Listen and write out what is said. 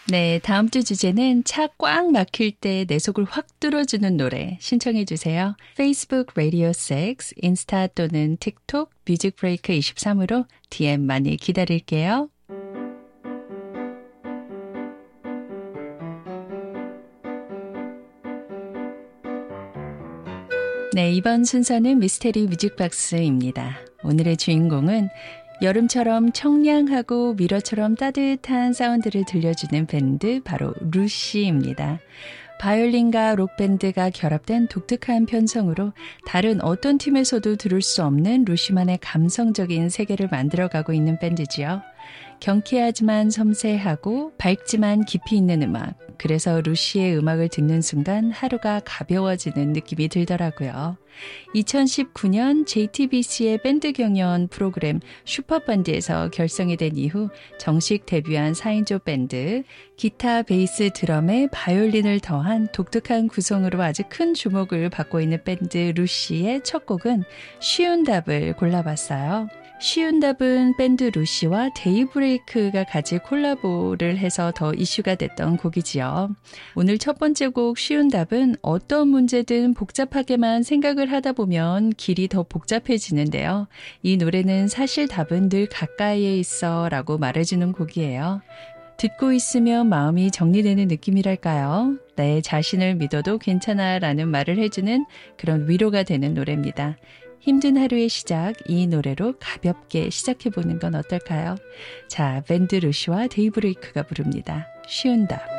네, 다음 주 주제는 차 꽉 막힐 때 내 속을 확 뚫어주는 노래 신청해 주세요. 페이스북 라디오 6, 인스타 또는 틱톡 뮤직 브레이크 23으로 DM 많이 기다릴게요. 네, 이번 순서는 미스테리 뮤직박스입니다. 오늘의 주인공은 여름처럼 청량하고 미러처럼 따뜻한 사운드를 들려주는 밴드 바로 루시입니다. 바이올린과 록밴드가 결합된 독특한 편성으로 다른 어떤 팀에서도 들을 수 없는 루시만의 감성적인 세계를 만들어가고 있는 밴드지요. 경쾌하지만 섬세하고 밝지만 깊이 있는 음악. 그래서 루시의 음악을 듣는 순간 하루가 가벼워지는 느낌이 들더라고요. 2019년 JTBC의 밴드 경연 프로그램 슈퍼밴드에서 결성이 된 이후 정식 데뷔한 4인조 밴드, 기타, 베이스, 드럼에 바이올린을 더한 독특한 구성으로 아주 큰 주목을 받고 있는 밴드 루시의 첫 곡은 쉬운 답을 골라봤어요. 쉬운 답은 밴드 루시와 데이브레이크가 같이 콜라보를 해서 더 이슈가 됐던 곡이지요. 오늘 첫 번째 곡 쉬운 답은 어떤 문제든 복잡하게만 생각을 하다 보면 길이 더 복잡해지는데요. 이 노래는 사실 답은 늘 가까이에 있어 라고 말해주는 곡이에요. 듣고 있으면 마음이 정리되는 느낌이랄까요? 내 자신을 믿어도 괜찮아 라는 말을 해주는 그런 위로가 되는 노래입니다. 힘든 하루의 시작, 이 노래로 가볍게 시작해보는 건 어떨까요? 자, 밴드 루시와 데이브레이크가 부릅니다. 쉬운 답.